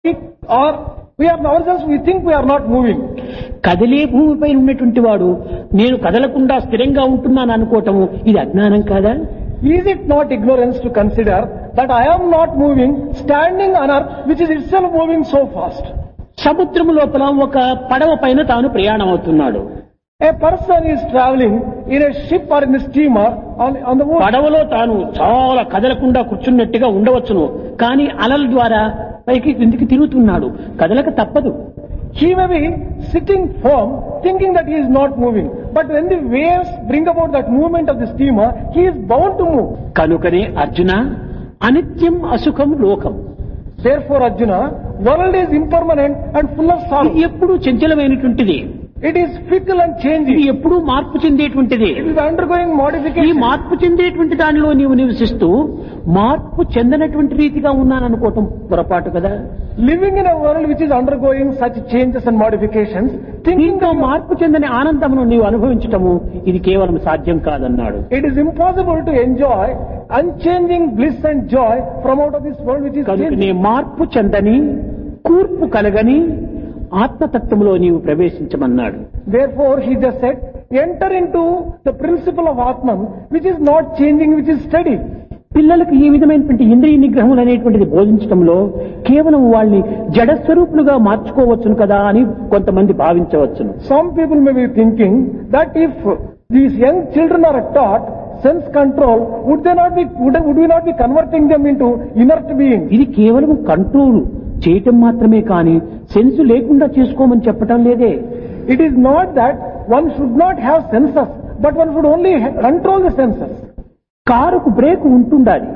or we are ourselves, we think we are not moving. కదిలే భూమిపై ఉన్నటువంటి వాడు నేను కదలకుండా స్థిరంగా ఉంటున్నాను అనుకోవటము ఇది అజ్ఞానం కాదా? Is it not ignorance to consider that I am not moving, standing on earth, which is itself moving so fast? సముద్రము లోపల ఒక పడవ పైన తాను ప్రయాణం అవుతున్నాడు. A person is traveling in a ship or in a steamer on the ocean. పడవలో తాను చాలా కదలకుండా కూర్చున్నట్టుగా ఉండవచ్చును, కానీ అలల ద్వారా పైకి క్రిందికి తిరుగుతున్నాడు. కదలక తప్పదు. He may be sitting firm, thinking that he is not moving. But when the waves bring about that movement of the steamer, he is bound to move. కనుకనే అర్జున, అనిత్యం అసుఖం లోకం. Therefore, Arjuna, world is impermanent and full of sorrow. ఇది ఎప్పుడూ చంచలమైనటువంటిది. It is fickle and ఇది changing. ఎప్పుడూ మార్పు చెందేటువంటిది. It is undergoing ఈ modification. మార్పు చెందేటువంటి దానిలో నీవు నివసిస్తూ మార్పు చెందనటువంటి రీతిగా ఉన్నాననుకోవటం పొరపాటు కదా. Living in a world which is undergoing such changes and modifications, thinking దీంతో మార్పు చెందని ఆనందమును నీవు అనుభవించటము ఇది కేవలం సాధ్యం కాదన్నాడు. it is impossible to enjoy unchanging bliss and joy from out of this world which is కనుకనే changing. మార్పు చెందని కూర్పు కలగని ఆత్మతత్వంలో నీవు ప్రవేశించమన్నాడు. Therefore, he just said, enter into the principle of Atman, which is not changing, which is steady. పిల్లలకు ఈ విధమైనటువంటి ఇంద్రియ నిగ్రహములు అనేటువంటిది బోధించడంలో కేవలం వాళ్ళని జడస్వరూపులుగా మార్చుకోవచ్చును కదా అని కొంతమంది భావించవచ్చును. Some people may be thinking that if these young children are taught sense control, would we not be converting them into inert beings? ఇది కేవలం కంట్రోల్ చేయటం మాత్రమే కానీ సెన్స్ లేకుండా చేసుకోమని చెప్పటం లేదే. It is not that one should not have senses, but one should only control the senses. కారుకు బ్రేక్ ఉంటుండాలి,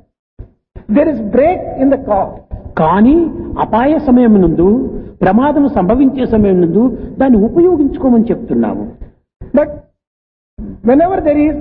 There is brake in the car. కానీ అపాయ సమయం నందు ప్రమాదం సంభవించే సమయం నందు దాన్ని ఉపయోగించుకోమని చెప్తున్నాము. But whenever there is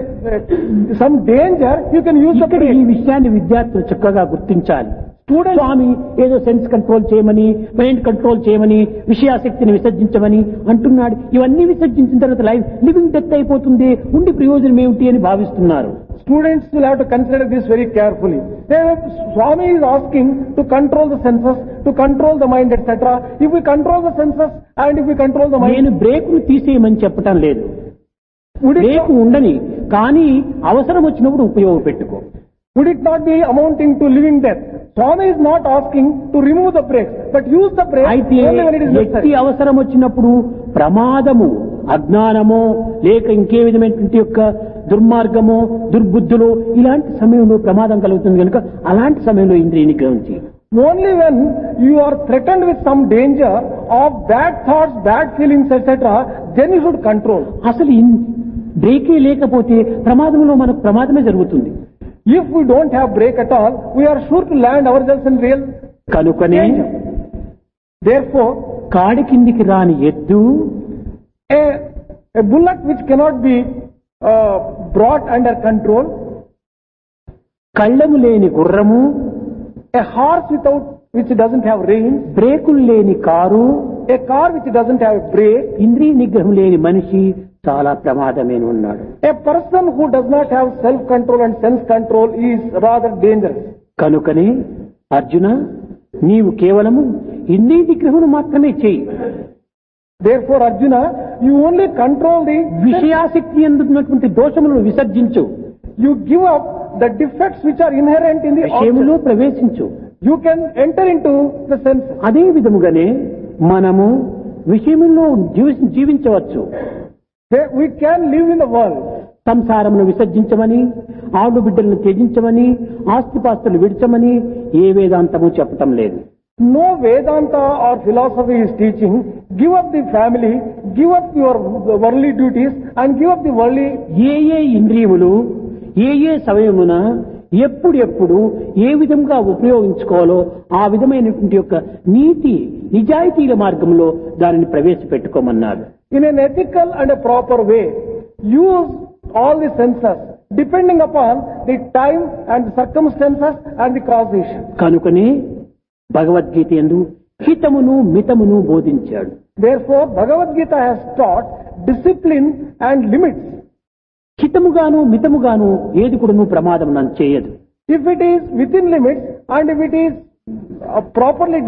some danger, you can use the ఇక్కడ ఈ brake. విషయాన్ని విద్యార్థులు చక్కగా గుర్తించాలి. స్వామి ఏదో సెన్స్ కంట్రోల్ చేయమని, మైండ్ కంట్రోల్ చేయమని, విషయాశక్తిని విసర్జించమని అంటున్నాడు. ఇవన్నీ విసర్జించిన తర్వాత లివింగ్ డెత్ అయిపోతుంది, ఉండి ప్రయోజనం ఏమిటి అని భావిస్తున్నారు. Students will have to consider this very carefully. Swami is asking to control the senses, to control the mind, etc. If we control the senses and if we control the mind, నేను బ్రేకును తీసేయమని చెప్పటం లేదు. would break ఉండని, కానీ అవసరం వచ్చినప్పుడు ఉపయోగపెట్టుకో. it not be amounting to living death? Swami is not asking to remove the brakes, but use the brakes అయితే only when it is ఎట్టి necessary. అవసరం వచ్చినప్పుడు ప్రమాదము, అజ్ఞానమో లేక ఇంకే విధమైనటువంటి యొక్క దుర్మార్గమో దుర్బుద్ధులో ఇలాంటి సమయంలో ప్రమాదం కలుగుతుంది కనుక అలాంటి సమయంలో ఇంద్రియ నిగ్రహం చేయి. Only when you are threatened with some danger of bad thoughts, bad feelings, etc., then you should control. అసలు బ్రేకే లేకపోతే ప్రమాదంలో మనకు ప్రమాదమే జరుగుతుంది. If we don't have brake at all, we are sure to land ourselves in real కనుకనే danger. Therefore, కాడి కిందికి రాని ఎద్దు, a bullock which cannot be brought under control, కళ్ళము లేని గుర్రము, a horse which doesn't have reins, బ్రేకులు లేని car, a car which doesn't have brake, ఇంద్రియ నిగ్రహం లేని మనిషి చాలా ప్రమాదమేను ఉన్నాడు. a person who does not have self-control and sense control is rather dangerous. కనుకనే అర్జున, నీవు కేవలము ఇంద్రియ నిగ్రహం మాత్రమే చేయి. Therefore, Arjuna, you only control the విషయాసక్తి ఎందున్నటువంటి దోషములను విసర్జించు, you give up the defects which are inherent in the విషయములో object. ప్రవేశించు. You can enter into the senses. అదే విధముగానే మనము విషయములో జీవించవచ్చు. We can live in the world. సంసారమును విసర్జించమని, ఆడు బిడ్డలను త్యజించమని, ఆస్తిపాస్తులు విడిచమని ఏ వేదాంతము చెప్పటం లేదు. No Vedanta or philosophy is teaching, give up the family, give up your worldly duties and give up the worldly. ఏ ఇంద్రియములు ఏ సమయమున ఎప్పుడు ఏ విధంగా ఉపయోగించుకోవాలో ఆ విధమైనటువంటి యొక్క నీతి నిజాయితీల మార్గంలో దానిని ప్రవేశపెట్టుకోమన్నాడు. In an ethical and a proper way, use all the senses depending upon the time and the circumstances and the causation. కనుకనే భగవద్గీత యందు హితమును మితమును బోధించాడు. Therefore, Bhagavad Gita has taught discipline and limits. హితముగాను మితముగాను ఏది కూడాను ప్రమాదం నన్ను చేయదు. If it is within limits and if it is properly